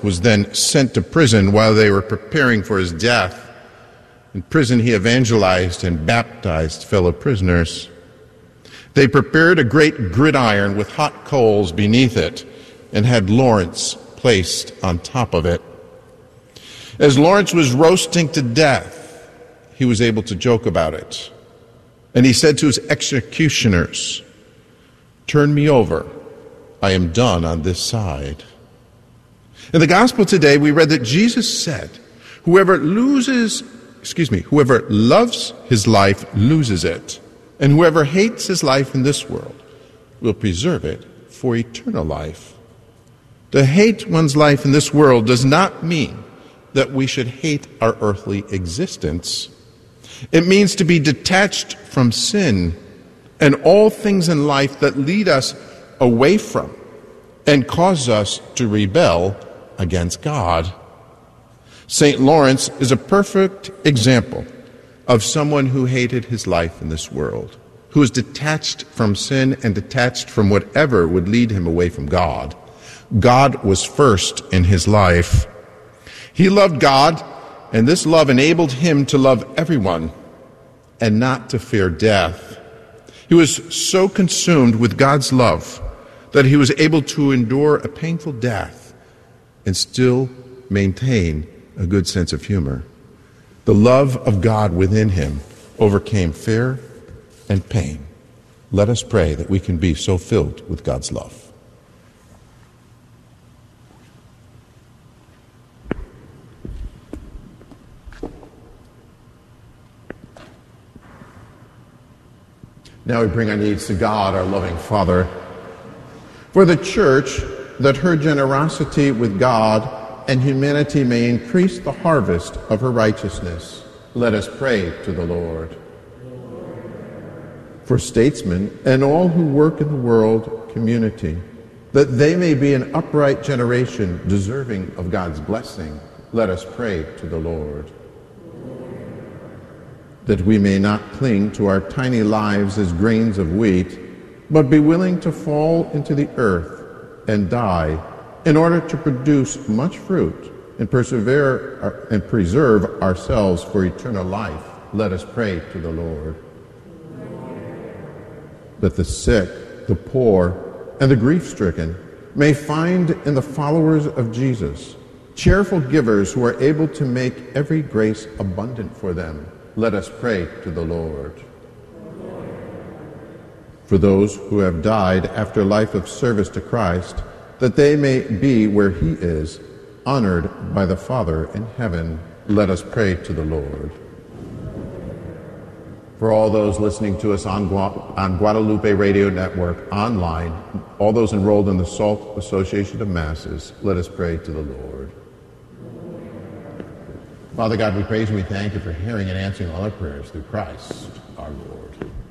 was then sent to prison while they were preparing for his death. In prison, he evangelized and baptized fellow prisoners. They prepared a great gridiron with hot coals beneath it and had Lawrence placed on top of it. As Lawrence was roasting to death, he was able to joke about it. And he said to his executioners, "Turn me over. I am done on this side." In the gospel today, we read that Jesus said, whoever loves his life loses it, and whoever hates his life in this world will preserve it for eternal life. To hate one's life in this world does not mean that we should hate our earthly existence. It means to be detached from sin and all things in life that lead us away from and cause us to rebel against God. St. Lawrence is a perfect example of someone who hated his life in this world, who was detached from sin and detached from whatever would lead him away from God. God was first in his life. He loved God, and this love enabled him to love everyone and not to fear death. He was so consumed with God's love that he was able to endure a painful death and still maintain a good sense of humor. The love of God within him overcame fear and pain. Let us pray that we can be so filled with God's love. Now we bring our needs to God, our loving Father. For the Church, that her generosity with God and humanity may increase the harvest of her righteousness, let us pray to the Lord. For statesmen and all who work in the world community, that they may be an upright generation deserving of God's blessing, let us pray to the Lord. That we may not cling to our tiny lives as grains of wheat, but be willing to fall into the earth and die in order to produce much fruit and persevere and preserve ourselves for eternal life. Let us pray to the Lord. That the sick, the poor, and the grief-stricken may find in the followers of Jesus cheerful givers who are able to make every grace abundant for them. Let us pray to the Lord. For those who have died after a life of service to Christ, that they may be where he is, honored by the Father in heaven, let us pray to the Lord. For all those listening to us on Guadalupe Radio Network, online, all those enrolled in the SALT Association of Masses, let us pray to the Lord. Father God, we praise and we thank you for hearing and answering all our prayers through Christ our Lord.